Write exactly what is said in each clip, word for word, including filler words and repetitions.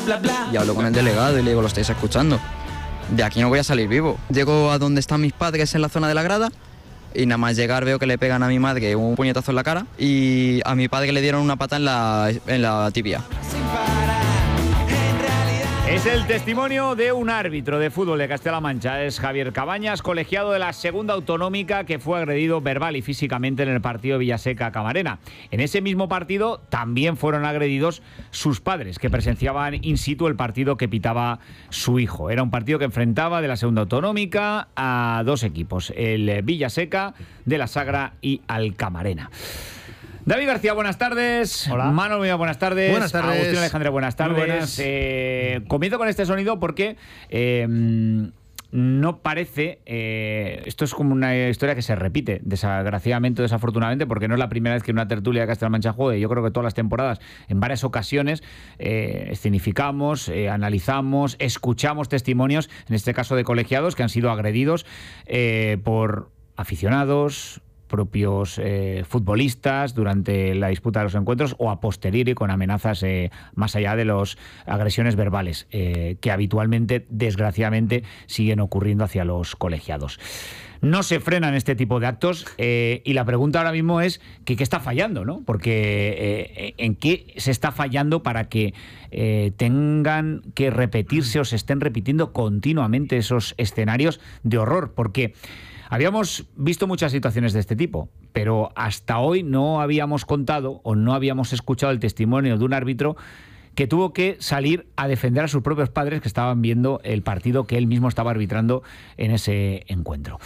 bla, bla. Y hablo con el delegado y le digo, lo estáis escuchando. De aquí no voy a salir vivo. Llego a donde están mis padres en la zona de la grada y nada más llegar veo que le pegan a mi madre un puñetazo en la cara y a mi padre le dieron una pata en la, en la tibia. Es el testimonio de un árbitro de fútbol de Castilla-La Mancha. Es Javier Cabañas, colegiado de la segunda autonómica, que fue agredido verbal y físicamente en el partido Villaseca-Camarena. En ese mismo partido también fueron agredidos sus padres, que presenciaban in situ el partido que pitaba su hijo. Era un partido que enfrentaba de la segunda autonómica a dos equipos, el Villaseca de la Sagra y al Camarena. David García, buenas tardes. Hola. Manu Mía, buenas tardes. Buenas tardes. Agustín Alejandre, buenas tardes. Buenas. Eh, comienzo con este sonido porque eh, no parece... Eh, esto es como una historia que se repite, desgraciadamente o desafortunadamente, porque no es la primera vez que en una tertulia de Castilla-La Mancha juegue. Yo creo que todas las temporadas, en varias ocasiones, eh, escenificamos, eh, analizamos, escuchamos testimonios, en este caso de colegiados, que han sido agredidos eh, por aficionados, propios eh, futbolistas durante la disputa de los encuentros o a posteriori con amenazas eh, más allá de las agresiones verbales eh, que habitualmente, desgraciadamente, siguen ocurriendo hacia los colegiados. No se frenan este tipo de actos eh, y la pregunta ahora mismo es que qué está fallando, ¿no? Porque eh, en qué se está fallando para que eh, tengan que repetirse o se estén repitiendo continuamente esos escenarios de horror, porque habíamos visto muchas situaciones de este tipo, pero hasta hoy no habíamos contado o no habíamos escuchado el testimonio de un árbitro que tuvo que salir a defender a sus propios padres que estaban viendo el partido que él mismo estaba arbitrando en ese encuentro.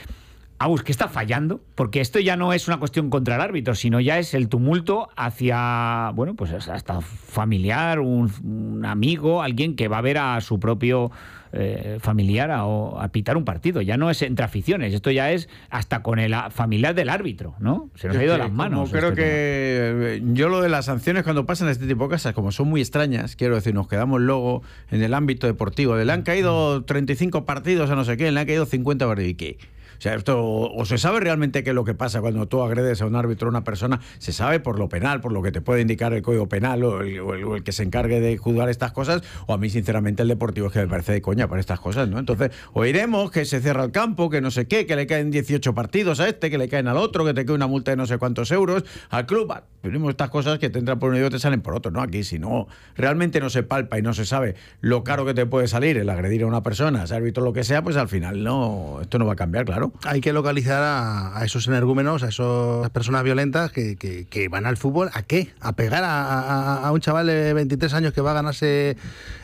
Agus, ¿qué está fallando? Porque esto ya no es una cuestión contra el árbitro, sino ya es el tumulto hacia, bueno, pues hasta familiar, un, un amigo, alguien que va a ver a su propio eh, familiar a, a pitar un partido. Ya no es entre aficiones, esto ya es hasta con el familiar del árbitro, ¿no? Se nos ha ido de las manos. Creo este que tema. Yo lo de las sanciones cuando pasan este tipo de cosas, como son muy extrañas, quiero decir, nos quedamos luego en el ámbito deportivo. Le han caído treinta y cinco partidos a no sé qué, le han caído cincuenta partidos y qué. O sea, esto, o se sabe realmente qué es lo que pasa cuando tú agredes a un árbitro o a una persona, se sabe por lo penal, por lo que te puede indicar el Código Penal o el, o el, o el que se encargue de juzgar estas cosas, o a mí, sinceramente, el deportivo es que me parece de coña para estas cosas, ¿no? Entonces, oiremos que se cierra el campo, que no sé qué, que le caen dieciocho partidos a este, que le caen al otro, que te cae una multa de no sé cuántos euros al club. Tenemos estas cosas que te entran por un oído y te salen por otro, ¿no? Aquí, si no, realmente no se palpa y no se sabe lo caro que te puede salir el agredir a una persona, ese árbitro, lo que sea, pues al final no, esto no va a cambiar, claro. Hay que localizar a, a esos energúmenos, a esas personas violentas que, que, que van al fútbol. ¿A qué? ¿A pegar a, a, a un chaval de veintitrés años que va a ganarse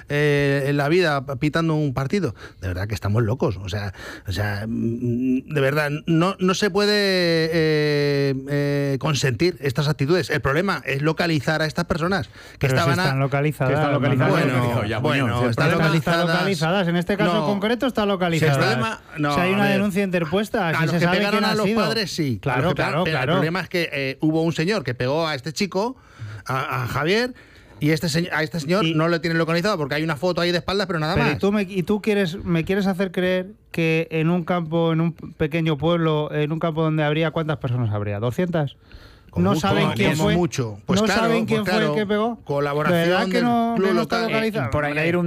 eh, en la vida pitando un partido? De verdad que estamos locos. O sea, o sea de verdad, no, no se puede eh, eh, consentir estas actitudes. El problema es localizar a estas personas que Pero estaban si están a... localizadas. están localizadas. Bueno, Ya, bueno, bueno, están Están localizadas. localizadas. En este caso No. concreto está localizada. Si el problema- no, si hay una a ver. denuncia interpuesta, A si los se que sabe pegaron quién a ha los sido. padres, sí. Claro, A los que claro, pegaron, claro. El problema es que eh, hubo un señor que pegó a este chico, a, a Javier, y este señor, a este señor Y- no lo tienen localizado porque hay una foto ahí de espaldas, pero nada Pero más. ¿y tú, me, y tú quieres, me quieres hacer creer que en un campo, en un pequeño pueblo, en un campo donde habría, ¿cuántas personas habría? ¿doscientas? Como ¿No mucho, saben quién como fue? mucho. Pues ¿No claro, saben quién pues fue claro, el que pegó? colaboración ¿Verdad que del no, club que no está local. localizado? por añadir un